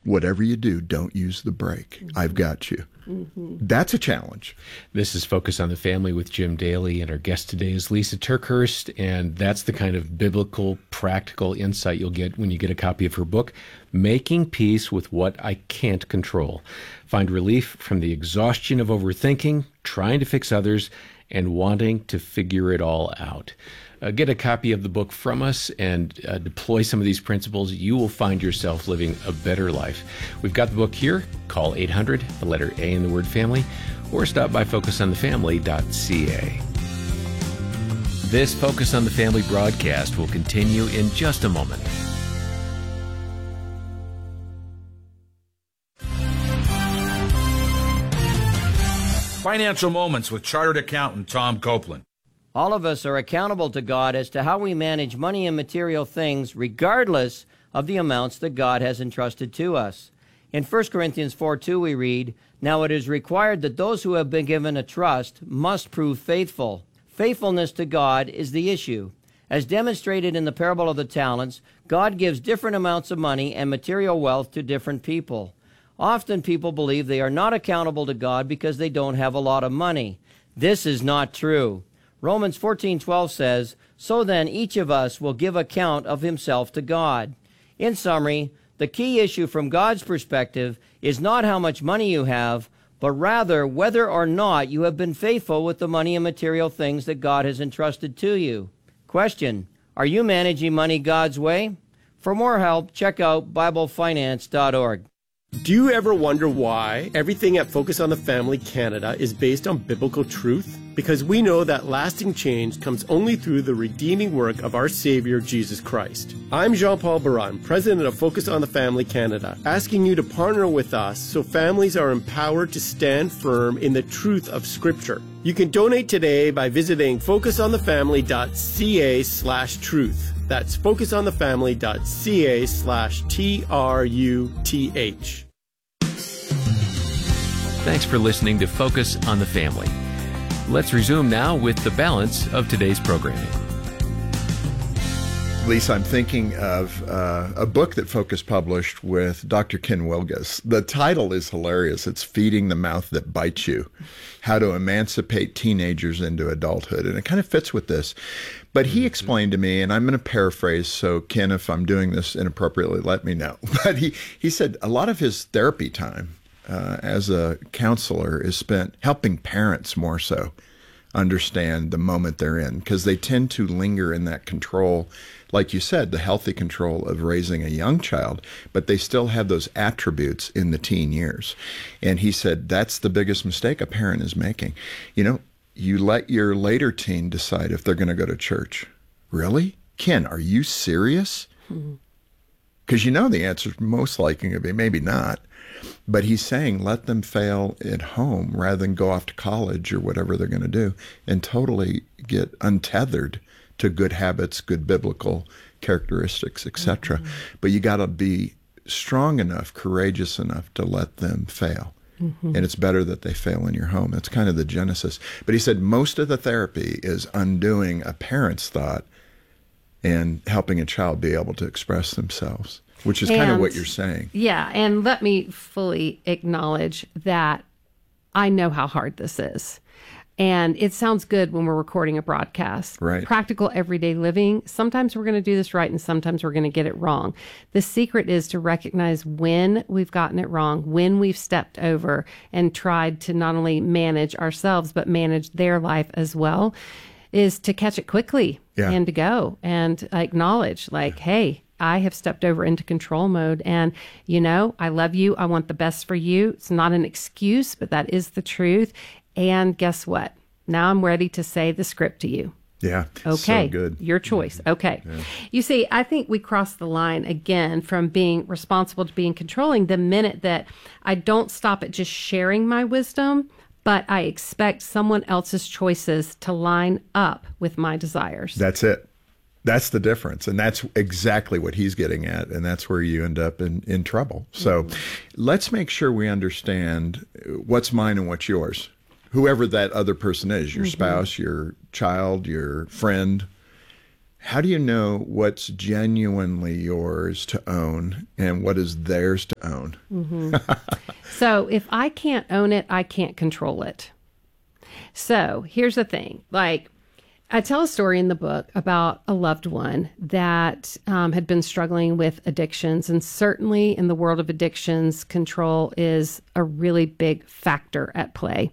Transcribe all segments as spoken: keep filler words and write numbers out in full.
whatever you do, don't use the brake. Mm-hmm. I've got you. Mm-hmm. That's a challenge. This is Focus on the Family with Jim Daly, and our guest today is Lisa TerKeurst, and that's the kind of biblical, practical insight you'll get when you get a copy of her book, Making Peace with What I Can't Control. Find relief from the exhaustion of overthinking, trying to fix others, and wanting to figure it all out. Uh, get a copy of the book from us and uh, deploy some of these principles. You will find yourself living a better life. We've got the book here. Call eight hundred, the letter A in the word family, or stop by focus on the family dot c a. This Focus on the Family broadcast will continue in just a moment. Financial Moments with Chartered Accountant Tom Copeland. All of us are accountable to God as to how we manage money and material things, regardless of the amounts that God has entrusted to us. In First Corinthians four two we read, "Now it is required that those who have been given a trust must prove faithful." Faithfulness to God is the issue. As demonstrated in the parable of the talents, God gives different amounts of money and material wealth to different people. Often people believe they are not accountable to God because they don't have a lot of money. This is not true. Romans fourteen twelve says, "So then each of us will give account of himself to God." In summary, the key issue from God's perspective is not how much money you have, but rather whether or not you have been faithful with the money and material things that God has entrusted to you. Question: are you managing money God's way? For more help, check out Bible Finance dot org. Do you ever wonder why everything at Focus on the Family Canada is based on biblical truth? Because we know that lasting change comes only through the redeeming work of our Savior, Jesus Christ. I'm Jean-Paul Baran, President of Focus on the Family Canada, asking you to partner with us so families are empowered to stand firm in the truth of Scripture. You can donate today by visiting focus on the family dot c a slash truth. That's focus on the family dot c a slash T R U T H. Thanks for listening to Focus on the Family. Let's resume now with the balance of today's programming. Lisa, I'm thinking of uh, a book that Focus published with Doctor Ken Wilgus. The title is hilarious. It's Feeding the Mouth That Bites You, How to Emancipate Teenagers into Adulthood. And it kind of fits with this. But he explained to me, and I'm going to paraphrase, so Ken, if I'm doing this inappropriately, let me know. But he, he said a lot of his therapy time uh, as a counselor is spent helping parents more so understand the moment they're in, because they tend to linger in that control, like you said, the healthy control of raising a young child, but they still have those attributes in the teen years. And he said that's the biggest mistake a parent is making. You know, you let your later teen decide if they're going to go to church. Really? Ken, are you serious? Because mm-hmm. you know the answer is most likely going to be maybe not. But he's saying let them fail at home rather than go off to college or whatever they're going to do and totally get untethered to good habits, good biblical characteristics, et cetera. Mm-hmm. But you got to be strong enough, courageous enough to let them fail. Mm-hmm. And it's better that they fail in your home. That's kind of the genesis. But he said most of the therapy is undoing a parent's thought and helping a child be able to express themselves, which is and, kind of what you're saying. Yeah, and let me fully acknowledge that I know how hard this is. And it sounds good when we're recording a broadcast. Right. Practical everyday living. Sometimes we're going to do this right and sometimes we're going to get it wrong. The secret is to recognize when we've gotten it wrong, when we've stepped over and tried to not only manage ourselves, but manage their life as well, is to catch it quickly yeah. and to go and acknowledge like, yeah. hey, I have stepped over into control mode and, you know, I love you. I want the best for you. It's not an excuse, but that is the truth. And guess what? Now I'm ready to say the script to you. Yeah. Okay. So good. Your choice. Okay. Yeah. You see, I think we cross the line again from being responsible to being controlling the minute that I don't stop at just sharing my wisdom, but I expect someone else's choices to line up with my desires. That's it. That's the difference. And that's exactly what he's getting at. And that's where you end up in, in trouble. So mm-hmm. let's make sure we understand what's mine and what's yours. Whoever that other person is, your mm-hmm. spouse, your child, your friend, how do you know what's genuinely yours to own and what is theirs to own? Mm-hmm. So if I can't own it, I can't control it. So here's the thing. Like, I tell a story in the book about a loved one that um, had been struggling with addictions. And certainly in the world of addictions, control is a really big factor at play.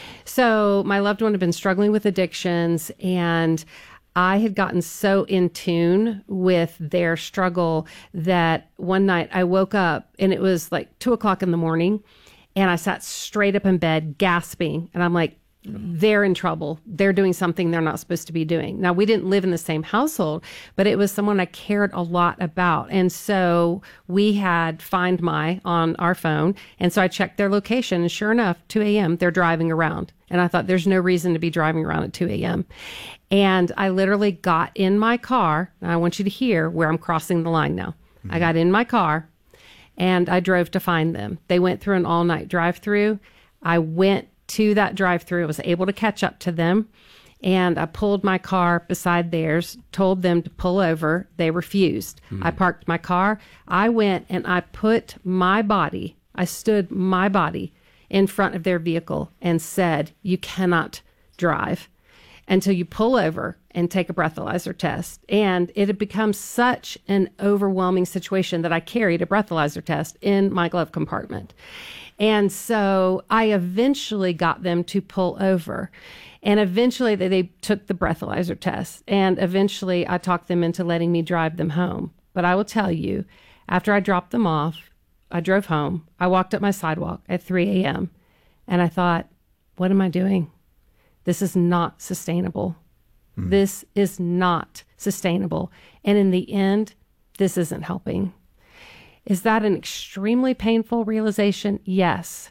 So my loved one had been struggling with addictions, and I had gotten so in tune with their struggle that one night I woke up and it was like two o'clock in the morning, and I sat straight up in bed gasping. And I'm like, they're in trouble. They're doing something they're not supposed to be doing. Now, we didn't live in the same household, but it was someone I cared a lot about. And so we had Find My on our phone. And so I checked their location, and sure enough, two a.m., they're driving around. And I thought, there's no reason to be driving around at two a.m. And I literally got in my car. And I want you to hear where I'm crossing the line now. Mm-hmm. I got in my car and I drove to find them. They went through an all-night drive-through. I went to that drive-through. I was able to catch up to them, and I pulled my car beside theirs, told them to pull over. They refused. Mm. I parked my car. I went and I put my body, I stood my body in front of their vehicle and said, you cannot drive until you pull over and take a breathalyzer test. And it had become such an overwhelming situation that I carried a breathalyzer test in my glove compartment. And so I eventually got them to pull over. And eventually they, they took the breathalyzer test. And eventually I talked them into letting me drive them home. But I will tell you, after I dropped them off, I drove home. I walked up my sidewalk at three a.m. and I thought, what am I doing? This is not sustainable. Mm. This is not sustainable. And in the end, this isn't helping. Is that an extremely painful realization? Yes.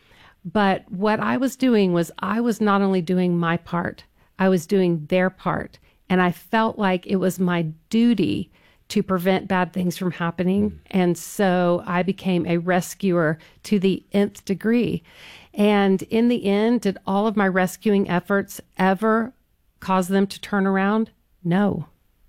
But what I was doing was I was not only doing my part, I was doing their part. And I felt like it was my duty to prevent bad things from happening. Mm. And so I became a rescuer to the nth degree. And in the end, did all of my rescuing efforts ever cause them to turn around? No.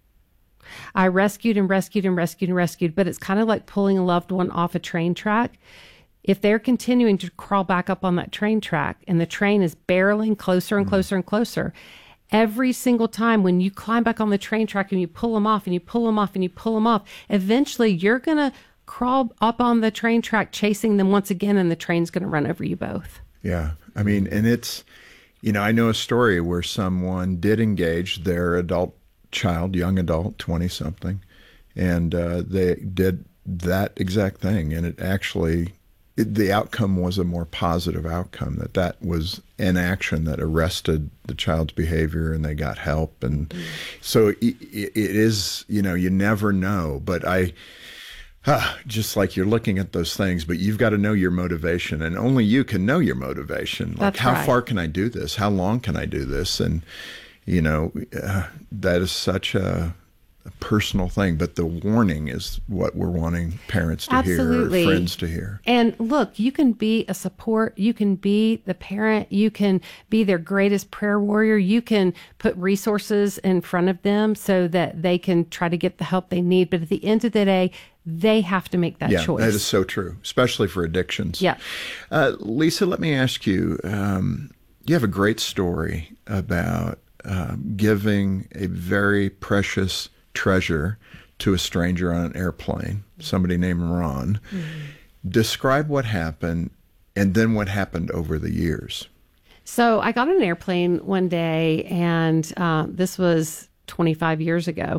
I rescued and rescued and rescued and rescued, but it's kind of like pulling a loved one off a train track. If they're continuing to crawl back up on that train track and the train is barreling closer and closer and closer, every single time when you climb back on the train track and you pull them off and you pull them off and you pull them off, eventually you're going to crawl up on the train track chasing them once again, and the train's going to run over you both. Yeah. I mean, and it's, you know, I know a story where someone did engage their adult child, young adult, twenty-something, and uh, they did that exact thing. And it actually, it, the outcome was a more positive outcome, that that was an action that arrested the child's behavior and they got help. And mm. so it, it is, you know, you never know. But I, ah, just like you're looking at those things, but you've got to know your motivation, and only you can know your motivation. Like, That's how right. far can I do this? How long can I do this? And you know, uh, that is such a, a personal thing. But the warning is what we're wanting parents to Absolutely. hear, or friends to hear. And look, you can be a support. You can be the parent. You can be their greatest prayer warrior. You can put resources in front of them so that they can try to get the help they need. But at the end of the day, they have to make that yeah, choice. That is so true, especially for addictions. Yeah. Uh, Lisa, let me ask you, um, you have a great story about Uh, giving a very precious treasure to a stranger on an airplane, somebody named Ron. Mm-hmm. Describe what happened, and then what happened over the years. So I got on an airplane one day, and uh, this was twenty-five years ago.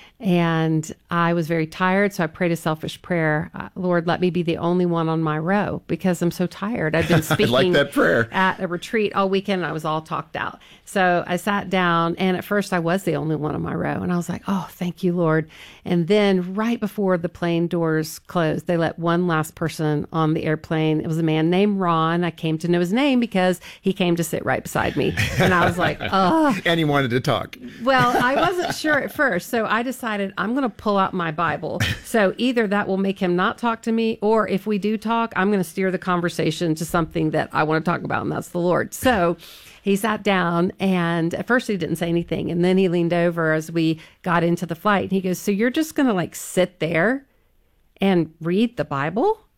And I was very tired, so I prayed a selfish prayer. Uh, Lord, let me be the only one on my row, because I'm so tired. I've been speaking I like that prayer. At a retreat all weekend, and I was all talked out. So I sat down, and at first I was the only one on my row. And I was like, oh, thank you, Lord. And then right before the plane doors closed, they let one last person on the airplane. It was a man named Ron. I came to know his name because he came to sit right beside me. And I was like, oh. And he wanted to talk. Well, I wasn't sure at first, so I decided decided I'm going to pull out my Bible. So either that will make him not talk to me, or if we do talk, I'm going to steer the conversation to something that I want to talk about, and that's the Lord. So he sat down, and at first he didn't say anything. And then he leaned over as we got into the flight. And he goes, so you're just going to like sit there and read the Bible?